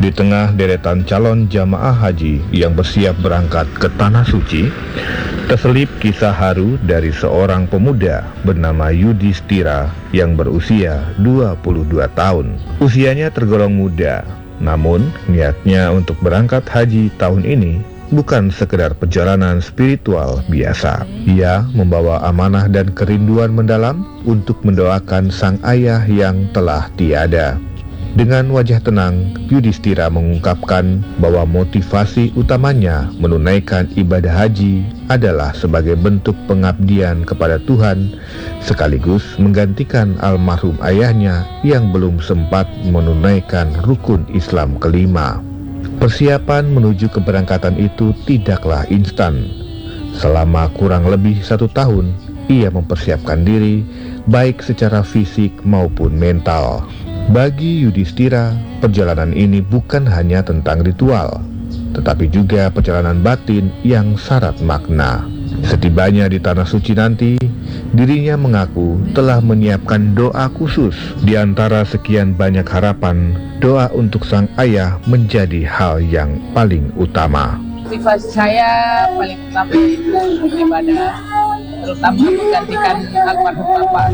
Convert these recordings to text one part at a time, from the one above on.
Di tengah deretan calon jamaah haji yang bersiap berangkat ke Tanah Suci, terselip kisah haru dari seorang pemuda bernama Yudhistira yang berusia 22 tahun. Usianya tergolong muda, namun niatnya untuk berangkat haji tahun ini bukan sekedar perjalanan spiritual biasa. Ia membawa amanah dan kerinduan mendalam untuk mendoakan sang ayah yang telah tiada. Dengan wajah tenang, Yudhistira mengungkapkan bahwa motivasi utamanya menunaikan ibadah haji adalah sebagai bentuk pengabdian kepada Tuhan, sekaligus menggantikan almarhum ayahnya yang belum sempat menunaikan rukun Islam kelima. Persiapan menuju keberangkatan itu tidaklah instan. Selama kurang lebih 1 tahun, ia mempersiapkan diri, baik secara fisik maupun mental. Bagi Yudhistira, perjalanan ini bukan hanya tentang ritual, tetapi juga perjalanan batin yang syarat makna. Setibanya di Tanah Suci nanti, dirinya mengaku telah menyiapkan doa khusus. Di antara sekian banyak harapan, doa untuk sang ayah menjadi hal yang paling utama. Motivasi saya paling utama itu beribadah, terutama menggantikan almarhum bapak.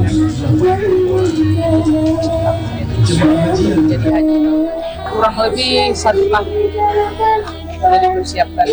Jadi haji kurang lebih 1 tahun sudah dipersiapkan.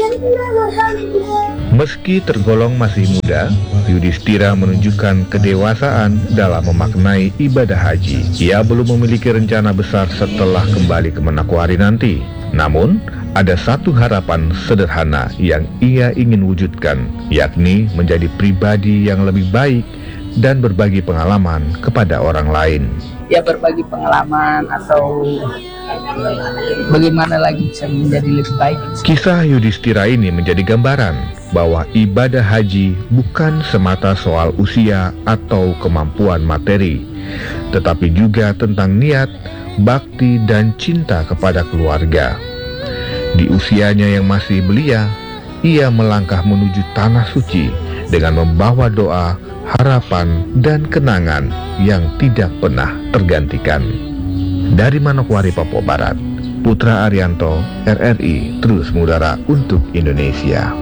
Meski tergolong masih muda, Yudhistira menunjukkan kedewasaan dalam memaknai ibadah haji. Ia belum memiliki rencana besar setelah kembali ke Manokwari nanti. Namun, ada satu harapan sederhana yang ia ingin wujudkan, yakni menjadi pribadi yang lebih baik dan berbagi pengalaman kepada orang lain. Ya, berbagi pengalaman atau bagaimana lagi bisa menjadi lebih baik. Kisah Yudhistira ini menjadi gambaran bahwa ibadah haji bukan semata soal usia atau kemampuan materi, tetapi juga tentang niat, bakti, dan cinta kepada keluarga. Di usianya yang masih belia, ia melangkah menuju Tanah Suci dengan membawa doa, harapan, dan kenangan yang tidak pernah tergantikan. Dari Manokwari, Papua Barat, Putra Arianto, RRI terus mengudara untuk Indonesia.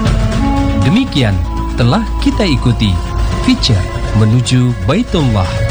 Demikian telah kita ikuti feature menuju Baitullah